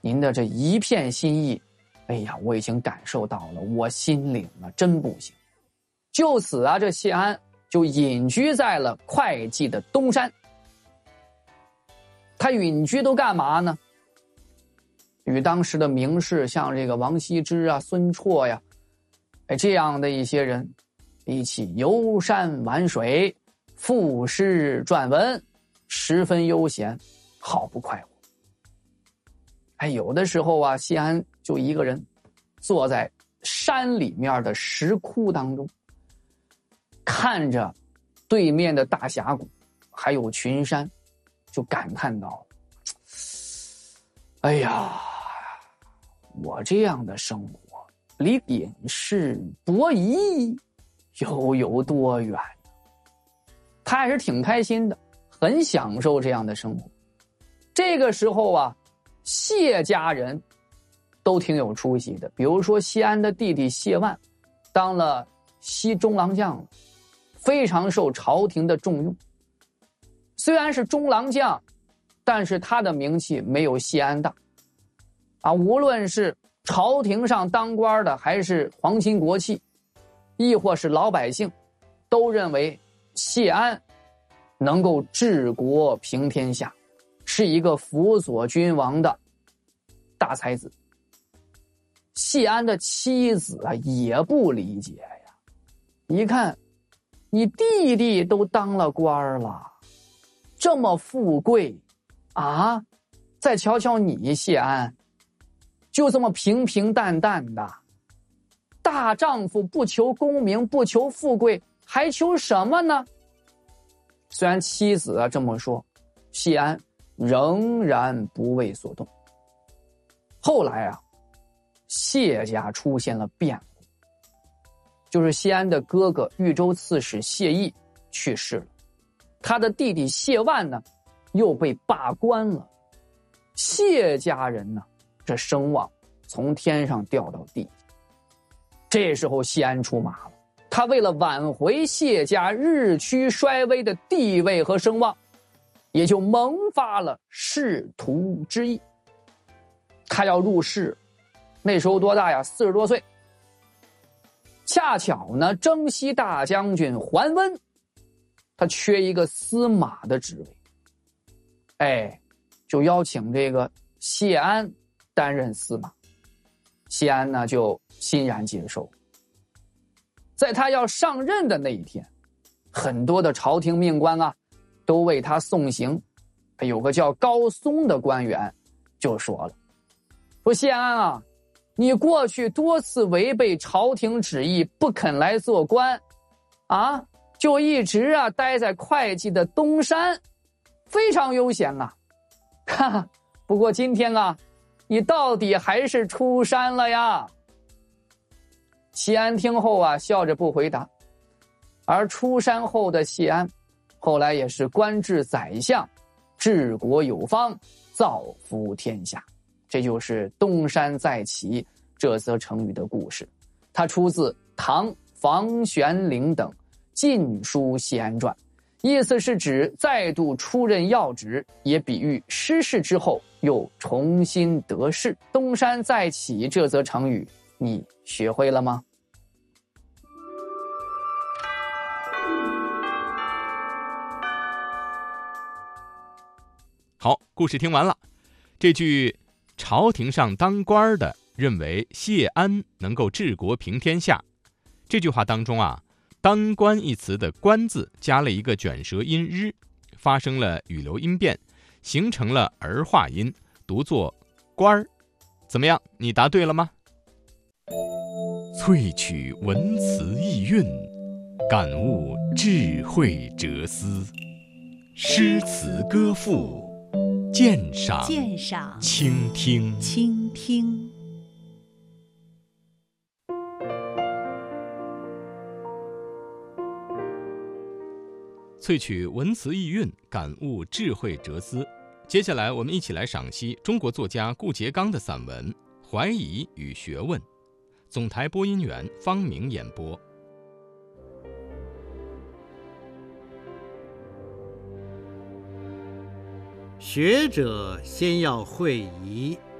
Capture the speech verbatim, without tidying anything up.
您的这一片心意，哎呀，我已经感受到了，我心领了，真不行。就此啊，这谢安就隐居在了会稽的东山。他隐居都干嘛呢？与当时的名士，像这个王羲之啊、孙绰呀，哎，这样的一些人一起游山玩水，赋诗撰文，十分悠闲，好不快活。哎，有的时候啊，谢安就一个人坐在山里面的石窟当中，看着对面的大峡谷还有群山，就感叹道：哎呀，我这样的生活离隐士伯夷又有多远？他还是挺开心的，很享受这样的生活。这个时候啊，谢家人都挺有出息的，比如说谢安的弟弟谢万当了西中郎将了，非常受朝廷的重用。虽然是中郎将，但是他的名气没有谢安大啊。无论是朝廷上当官的，还是皇亲国戚，亦或是老百姓，都认为谢安能够治国平天下，是一个辅佐君王的大才子。谢安的妻子啊也不理解呀，一看你弟弟都当了官了，这么富贵啊，再瞧瞧你谢安，就这么平平淡淡的，大丈夫不求功名，不求富贵，还求什么呢？虽然妻子啊这么说，谢安仍然不为所动。后来啊，谢家出现了变故，就是谢安的哥哥豫州刺史谢毅去世了，他的弟弟谢万呢又被罢官了。谢家人呢，这声望从天上掉到地下。这时候谢安出马了，他为了挽回谢家日趋衰微的地位和声望，也就萌发了仕途之意。他要入仕，那时候多大呀？四十多岁。恰巧呢，征西大将军桓温，他缺一个司马的职位，哎，就邀请这个谢安担任司马。谢安呢就欣然接受。在他要上任的那一天，很多的朝廷命官啊都为他送行。有个叫高松的官员就说了，说谢安啊，你过去多次违背朝廷旨意，不肯来做官啊，就一直啊待在会稽的东山，非常悠闲啊。哈哈，不过今天啊，你到底还是出山了呀。谢安听后啊，笑着不回答。而出山后的谢安，后来也是官至宰相，治国有方，造福天下。这就是东山再起这则成语的故事，它出自唐房玄龄等《晋书谢安传》，意思是指再度出任要职，也比喻失势之后又重新得势。东山再起这则成语，你学会了吗？ 好，故事听完了。这句朝廷上当官的认为谢安能够治国平天下，这句话当中啊，当官一词的官字加了一个卷舌音日，发生了语流音变，形成了儿化音，读作官儿。怎么样，你答对了吗？萃取文辞意蕴，感悟智慧哲思，诗词歌赋，鉴赏鉴赏倾听倾听。 萃取文辞意蕴，感悟智慧哲思。接下来我们一起来赏析中国作家顾颉刚的散文《怀疑与学问》。总台播音员方明演播。 学者先要会疑，